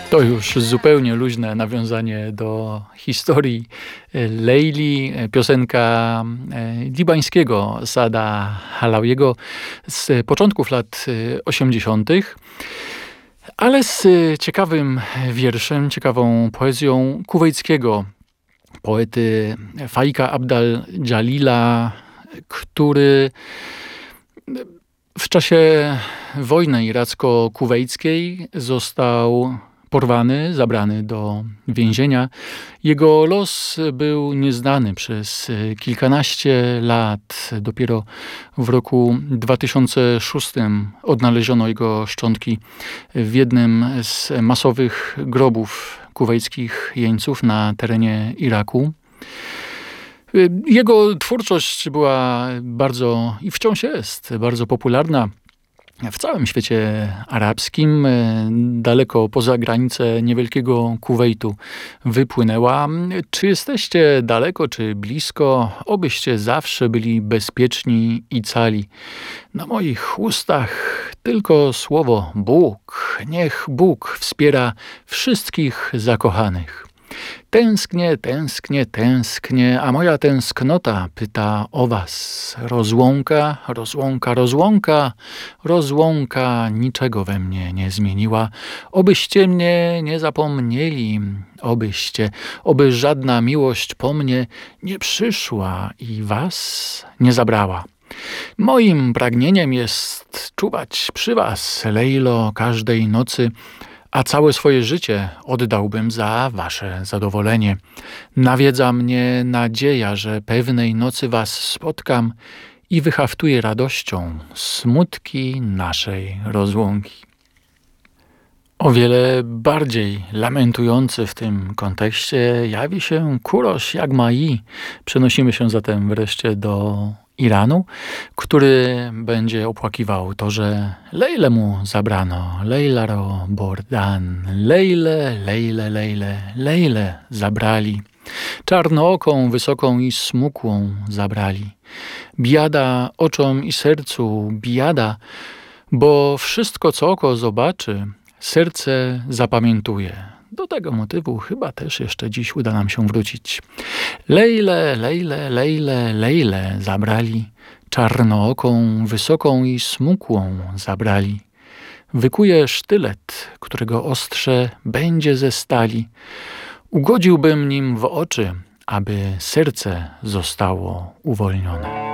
To już zupełnie luźne nawiązanie do historii Leili, piosenka libańskiego Saada Halawiego z początków lat 80., ale z ciekawym wierszem, ciekawą poezją kuwejckiego poety Faika Abdal Jalila, który w czasie wojny iracko-kuwejskiej został porwany, zabrany do więzienia. Jego los był nieznany przez kilkanaście lat. Dopiero w roku 2006 odnaleziono jego szczątki w jednym z masowych grobów kuwejskich jeńców na terenie Iraku. Jego twórczość była bardzo i wciąż jest bardzo popularna w całym świecie arabskim, daleko poza granice niewielkiego Kuwejtu wypłynęła. Czy jesteście daleko, czy blisko, obyście zawsze byli bezpieczni i cali. Na moich ustach tylko słowo Bóg. Niech Bóg wspiera wszystkich zakochanych. Tęsknię, tęsknię, tęsknię, a moja tęsknota pyta o was. Rozłąka, rozłąka, rozłąka, rozłąka niczego we mnie nie zmieniła. Obyście mnie nie zapomnieli, oby żadna miłość po mnie nie przyszła i was nie zabrała. Moim pragnieniem jest czuwać przy was, Lejlo, każdej nocy, a całe swoje życie oddałbym za wasze zadowolenie. Nawiedza mnie nadzieja, że pewnej nocy was spotkam i wyhaftuję radością smutki naszej rozłąki. O wiele bardziej lamentujący w tym kontekście jawi się Kuroś Jagmai. Przenosimy się zatem wreszcie do Iranu, który będzie opłakiwał to, że Lejle mu zabrano. Lejlaro Bordan. Lejle, Lejle, Lejle, Lejle zabrali. Czarnooką, wysoką i smukłą zabrali. Biada oczom i sercu, biada, bo wszystko, co oko zobaczy, serce zapamiętuje. Do tego motywu chyba też jeszcze dziś uda nam się wrócić. Lejle, Lejle, Lejle, Lejle zabrali. Czarnooką, wysoką i smukłą zabrali. Wykuje sztylet, którego ostrze będzie ze stali. Ugodziłbym nim w oczy, aby serce zostało uwolnione.